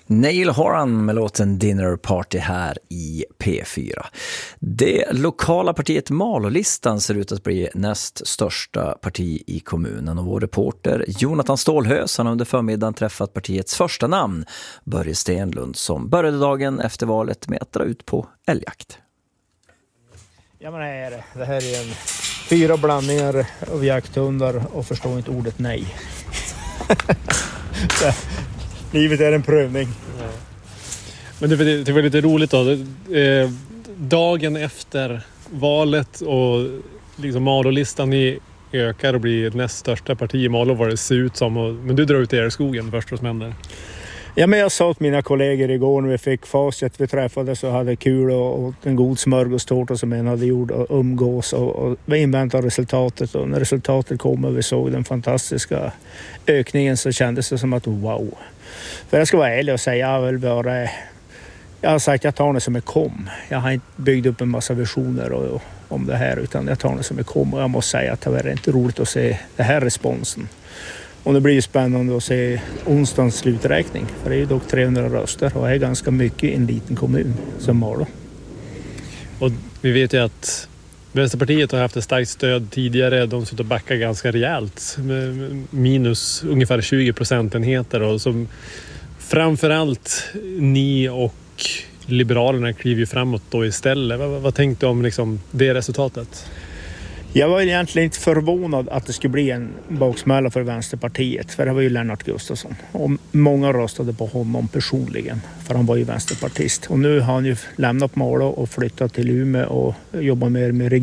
Niall Horan med låten Dinner Party här i P4. Det lokala partiet Malålistan ser ut att bli näst största parti i kommunen och vår reporter Jonathan Stålhös har under förmiddagen träffat partiets första namn, Börje Stenlund, som började dagen efter valet med att dra ut på älgjakt. Ja, men det här är 4 blandningar av jakthundar och förstår inte ordet nej. Livet är en prövning. Ja. Men det var lite roligt då. Dagen efter valet och liksom Malålistan ökar och blir näst största parti i Malå vad det ser ut som. Men du drar ut i skogen först vad som händer. Ja, men jag sa åt mina kollegor igår när vi fick facit, vi träffades och hade kul och en god smörgåstårta som en hade gjort och umgås och vi inväntade resultatet och när resultatet kom och vi såg den fantastiska ökningen så kändes det som att wow. För jag ska vara ärlig och säga jag har sagt att jag tar det som det kom. Jag har inte byggt upp en massa visioner om det här utan jag tar det som det kom och jag måste säga att det var inte roligt att se den här responsen. Och det blir ju spännande att se onsdagens sluträkning. För det är ju dock 300 röster och är ganska mycket i en liten kommun som Malå. Och vi vet ju att Vänsterpartiet har haft ett starkt stöd tidigare. De sitter och backar ganska rejält. Minus ungefär 20 procentenheter. Och som framförallt ni och Liberalerna kliver ju framåt då istället. Vad tänkte du om liksom det resultatet? Jag var egentligen inte förvånad att det skulle bli en baksmälla för Vänsterpartiet. För det var ju Lennart Gustafsson. Och många röstade på honom personligen. För han var ju vänsterpartist. Och nu har han ju lämnat Malå och flyttat till Umeå och jobbar mer med